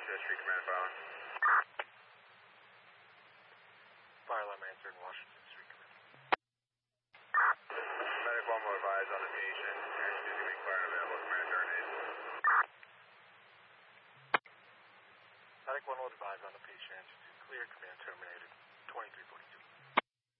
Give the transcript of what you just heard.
Street Command phone. Fire alarm answered in Washington Street Command. Medic 1 will advise on the patient. Action is being fired available. Command terminate. Medic 1 will advise on the patient. Clear, command terminated. 2342.